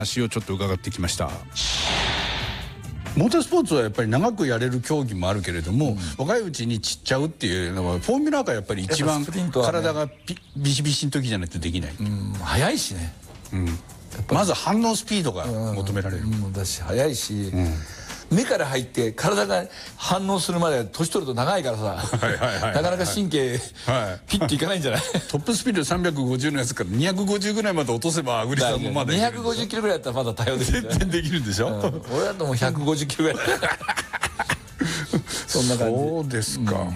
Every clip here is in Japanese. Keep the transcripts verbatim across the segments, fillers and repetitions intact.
話をちょっと伺ってきました。 モータースポーツはやっぱり長くやれる競技もあるけれども、うん、若いうちに散っちゃうっていうのはフォーミュラーがやっぱり一番体がピ、ね、ビシビシの時じゃないとできない。 うん、速いしね、 うん、まず反応スピードが求められる、 うん、だし速いし、うん目から入って体が反応するまで年取ると長いからさなかなか神経ピッといかないんじゃない？ トップスピードさんびゃくごじゅうのやつからにひゃくごじゅうぐらいまで落とせばアグリさんもまだにひゃくごじゅっキロぐらいだったらまだ対応できる。 全然できるんでしょ、うん、 俺だともうひゃくごじゅっキロぐらいそんな感じ。 そうですか、うん、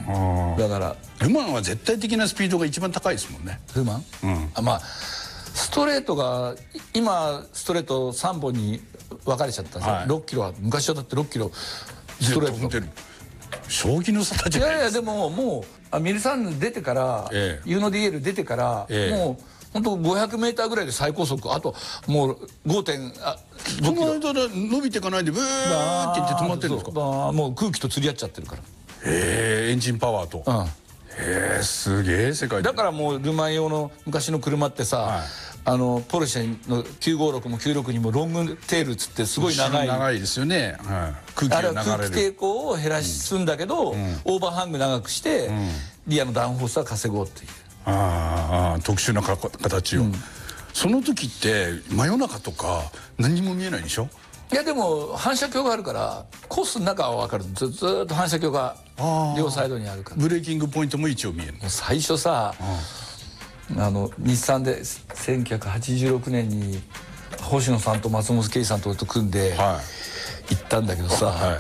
だからルマンは絶対的なスピードが一番高いですもんね。 ルマン、うん、あまあストレートが今ストレートさんぼんに分かれちゃったんですよ、はい、ろっキロは昔はだってろっキロストレート将棋の差じゃないですか。 いやいやでももうミルサンヌ出てから、ええ、ユーノディエル出てから、ええ、もう本当ごひゃくメーターぐらいで最高速、あともう ごてんごキロその間伸びていかないでブーっていって止まってるんですか？ もう空気と釣り合っちゃってるから。 へえ、エンジンパワーと、うん、へえすげえ世界だからもうルマン用の昔の車ってさ、はい、あのポルシェのきゅうごろくもきゅうろくにもロングテールっつってすごい長い長いですよね、はい、空気が流れる。 あれは空気抵抗を減らすんだけど、うん、オーバーハング長くして、うん、リアのダウンフォースは稼ごうっていう、 ああ特殊な形を、うん、その時って真夜中とか何も見えないでしょ？ いやでも反射鏡があるからコースの中は分かる。ずずっと反射鏡が両サイドにあるから。 ブレーキングポイントも一応見える。 最初さ、あの日産でせんきゅうひゃくはちじゅうろくねんに星野さんと松本圭さんと組んで行ったんだけどさ、はい、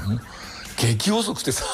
激遅くてさ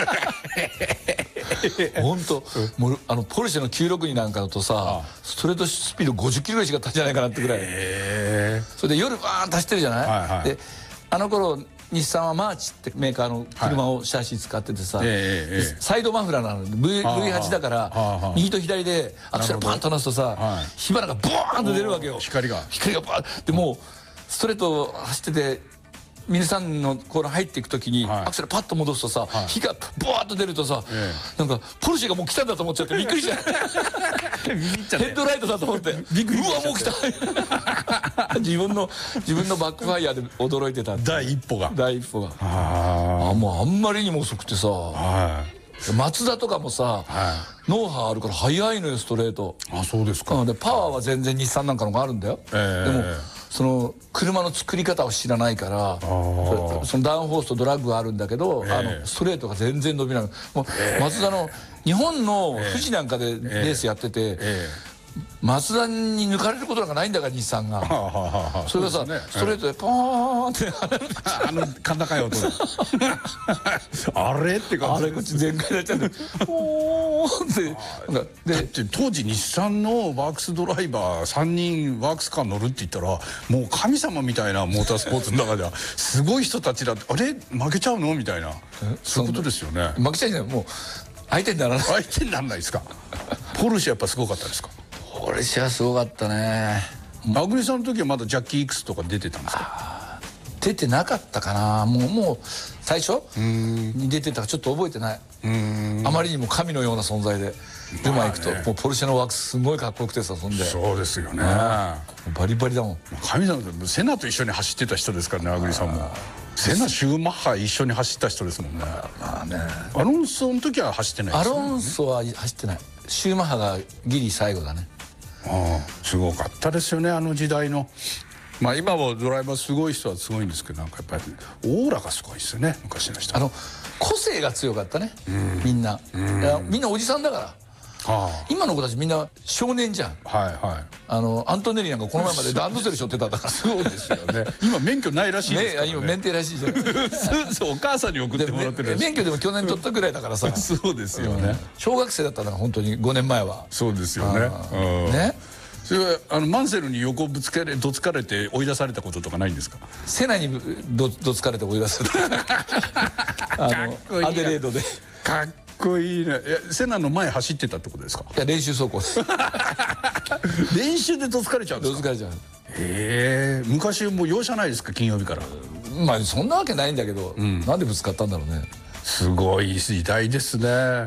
本当もうあのポルシェのきゅうろくになんかだとさストレートスピードごじゅっキロぐらいしか出んじゃないかなってぐらい。それで夜バーンと走ってるじゃない、はいはい、であの頃日産はマーチってメーカーの車をシャシ使っててさ、はいえー、サイドマフラーなので ブイはち だから右と左でアクセルパンと離すとさ、はい、火花がボーンと出るわけよ。 光が光がバーンでもうストレート走っててミルサンヌのコーナー入っていく時に、はい、アクセルパッと戻すとさ、はい、火がボーッと出るとさ、ええ、なんかポルシェがもう来たんだと思っちゃってびっくりしたヘッドライトだと思ってびっくりうわもう来た自分の自分のバックファイヤーで驚いてた第一歩が第一歩がああもうあんまりにも遅くてさ、はい、松田とかもさ、はい、ノウハウあるから速いのよストレート。 あそうですか、 うん、でパワーは全然日産なんかのがあるんだよ、えー、でもその車の作り方を知らないからそのダウンフォースとドラッグがあるんだけど、えー、あのストレートが全然伸びない。もう、えー、松田の日本の富士なんかでレースやってて、えーえー松田に抜かれることなんかないんだから日産がそれがさ、ね、ストレートでポーンってあの甲高い音あれって感じあれこっち全開になっちゃうんでポーンってだって当時日産のワークスドライバーさんにんワークスカー乗るって言ったらもう神様みたいなモータースポーツの中ではすごい人たちだってあれ負けちゃうのみたいなそういうことですよね。 負けちゃうじゃないもう相手にならない相手にならないですか。ポルシェやっぱすごかったですか？ ポルシェはすごかったね。 アグリさんの時はまだジャッキー X とか出てたんですか？ 出てなかったかな。もうもう最初に出てたかちょっと覚えてない。あまりにも神のような存在でルマン行くともうポルシェのワークスすごいかっこよくてさ、そんでそうですよね、 バリバリだもん。 神様でセナと一緒に走ってた人ですからね、アグリさんも。セナシューマッハ一緒に走った人ですもんね。まあね、アロンソの時は走ってないですよね。 アロンソは走ってない。シューマッハがギリ最後だね。 ああすごかったですよね、あの時代の。まあ今もドライバーすごい人はすごいんですけど、なんかやっぱりオーラがすごいですよね、昔の人。 あの個性が強かったね、みんな。みんなおじさんだから。今の子たちみんな少年じゃん。はいはい。あのアントネリなんかこの前までランドセル背負ってたんだから。 そうですよね。今免許ないらしいですからね。 今免停らしいじゃん。 そうお母さんに送ってもらってる。 免許でも去年取ったぐらいだからさ。 そうですよね。 小学生だったのが本当にごねんまえは。 そうですよね。ね。それはあのマンセルに横ぶつけれどつかれて追い出されたこととかないんですか？ セナにどどつかれて追い出された。あのアデレードで。 かっこいいね。いやセナの前走ってたってことですか？ いや練習走行です。 練習でどつかれちゃうんですか？ どつかれちゃう。 へえ。昔もう容赦ないですか、金曜日から。 まあそんなわけないんだけど、なんでぶつかったんだろうね。 すごい時代ですね。